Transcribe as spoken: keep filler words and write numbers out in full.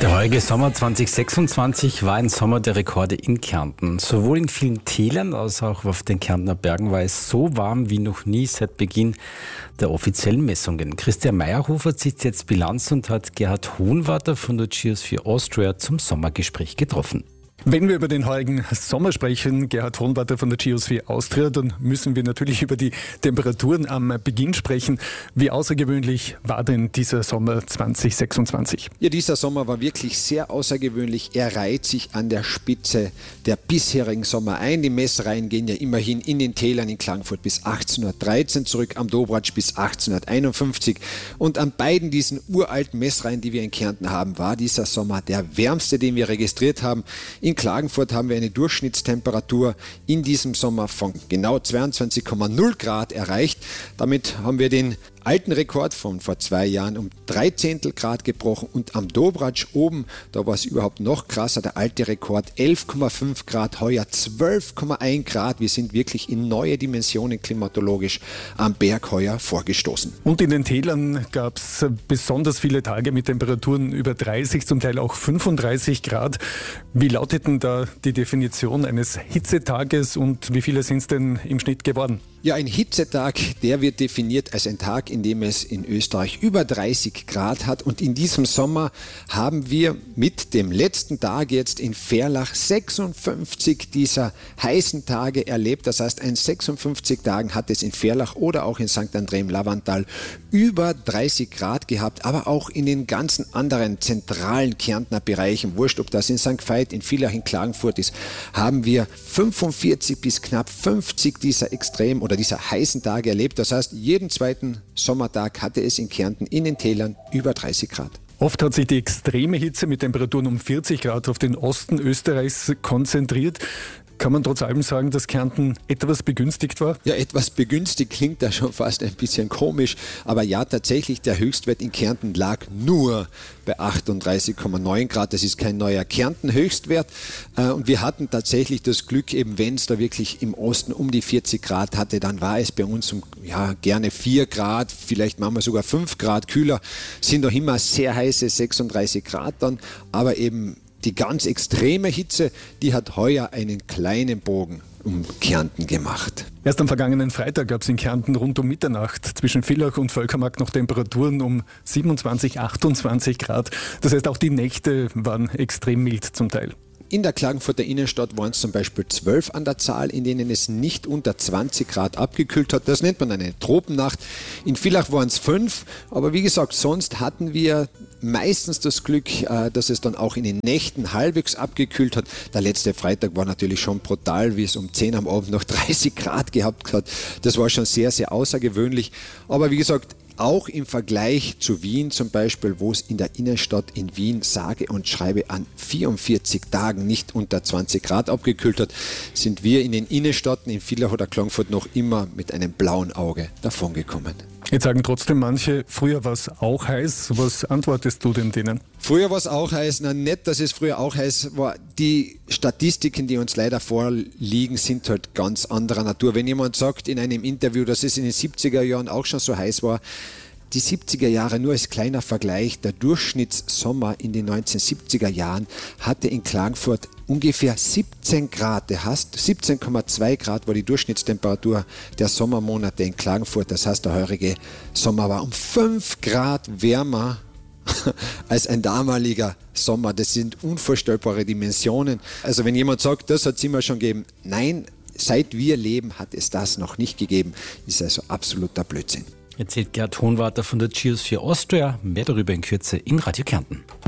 Der heurige Sommer zwanzig sechsundzwanzig war ein Sommer der Rekorde in Kärnten. Sowohl in vielen Tälern als auch auf den Kärntner Bergen war es so warm wie noch nie seit Beginn der offiziellen Messungen. Christian Meyerhofer zieht jetzt Bilanz und hat Gerhard Hohnwarter von der Geosphere Austria zum Sommergespräch getroffen. Wenn wir über den heurigen Sommer sprechen, Gerhard Hohnwarter von der Geosphere Austria, dann müssen wir natürlich über die Temperaturen am Beginn sprechen. Wie außergewöhnlich war denn dieser Sommer zwanzig sechsundzwanzig? Ja, dieser Sommer war wirklich sehr außergewöhnlich. Er reiht sich an der Spitze der bisherigen Sommer ein. Die Messreihen gehen ja immerhin in den Tälern in Klagenfurt bis achtzehnhundertdreizehn zurück, am Dobratsch bis achtzehnhunderteinundfünfzig. Und an beiden diesen uralten Messreihen, die wir in Kärnten haben, war dieser Sommer der wärmste, den wir registriert haben. In Klagenfurt haben wir eine Durchschnittstemperatur in diesem Sommer von genau zweiundzwanzig Komma null Grad erreicht. Damit haben wir den alten Rekord von vor zwei Jahren um drei Zehntel Grad gebrochen und am Dobratsch oben, da war es überhaupt noch krasser, der alte Rekord elf Komma fünf Grad, heuer zwölf Komma eins Grad. Wir sind wirklich in neue Dimensionen klimatologisch am Berg heuer vorgestoßen. Und in den Tälern gab es besonders viele Tage mit Temperaturen über dreißig, zum Teil auch fünfunddreißig Grad. Wie lautet denn da die Definition eines Hitzetages und wie viele sind es denn im Schnitt geworden? Ja, ein Hitzetag, der wird definiert als ein Tag, in dem es in Österreich über dreißig Grad hat. Und in diesem Sommer haben wir mit dem letzten Tag jetzt in Verlach sechsundfünfzig dieser heißen Tage erlebt. Das heißt, in sechsundfünfzig Tagen hat es in Verlach oder auch in Sankt André im Lavanttal über dreißig Grad gehabt, aber auch in den ganzen anderen zentralen Kärntner Bereichen, wurscht, ob das in Sankt Veit, in Villach, in Klagenfurt ist, haben wir fünfundvierzig bis knapp fünfzig dieser extrem oder dieser heißen Tage erlebt. Das heißt, jeden zweiten Sommertag hatte es in Kärnten in den Tälern über dreißig Grad. Oft hat sich die extreme Hitze mit Temperaturen um vierzig Grad auf den Osten Österreichs konzentriert. Kann man trotz allem sagen, dass Kärnten etwas begünstigt war? Ja, etwas begünstigt klingt da schon fast ein bisschen komisch. Aber ja, tatsächlich, der Höchstwert in Kärnten lag nur bei achtunddreißig Komma neun Grad. Das ist kein neuer Kärnten-Höchstwert. Und wir hatten tatsächlich das Glück, eben wenn es da wirklich im Osten um die vierzig Grad hatte, dann war es bei uns um ja, gerne vier Grad, vielleicht manchmal sogar fünf Grad kühler. Sind doch immer sehr heiße sechsunddreißig Grad dann, aber eben die ganz extreme Hitze, die hat heuer einen kleinen Bogen um Kärnten gemacht. Erst am vergangenen Freitag gab es in Kärnten rund um Mitternacht zwischen Villach und Völkermarkt noch Temperaturen um siebenundzwanzig, achtundzwanzig Grad. Das heißt, auch die Nächte waren extrem mild zum Teil. In der Klagenfurter Innenstadt waren es zum Beispiel zwölf an der Zahl, in denen es nicht unter zwanzig Grad abgekühlt hat. Das nennt man eine Tropennacht. In Villach waren es fünf, aber wie gesagt, sonst hatten wir meistens das Glück, dass es dann auch in den Nächten halbwegs abgekühlt hat. Der letzte Freitag war natürlich schon brutal, wie es um zehn am Abend noch dreißig Grad gehabt hat. Das war schon sehr, sehr außergewöhnlich. Aber wie gesagt, auch im Vergleich zu Wien zum Beispiel, wo es in der Innenstadt in Wien sage und schreibe an vierundvierzig Tagen nicht unter zwanzig Grad abgekühlt hat, sind wir in den Innenstädten in Villach oder Klagenfurt noch immer mit einem blauen Auge davongekommen. Jetzt sagen trotzdem manche, früher war es auch heiß. Was antwortest du denn denen? Früher war es auch heiß. Na, nicht, dass es früher auch heiß war. Die Statistiken, die uns leider vorliegen, sind halt ganz anderer Natur. Wenn jemand sagt in einem Interview, dass es in den siebziger Jahren auch schon so heiß war, die siebziger Jahre nur als kleiner Vergleich, der Durchschnittssommer in den neunzehnhundertsiebziger Jahren hatte in Klagenfurt ungefähr siebzehn Grad. Der heißt siebzehn Komma zwei Grad war die Durchschnittstemperatur der Sommermonate in Klagenfurt. Das heißt, der heurige Sommer war um fünf Grad wärmer als ein damaliger Sommer. Das sind unvorstellbare Dimensionen. Also wenn jemand sagt, das hat es immer schon gegeben, nein, seit wir leben hat es das noch nicht gegeben. Ist also absoluter Blödsinn. Erzählt Gerhard Hohnwarter von der Geosphere Austria. Mehr darüber in Kürze in Radio Kärnten.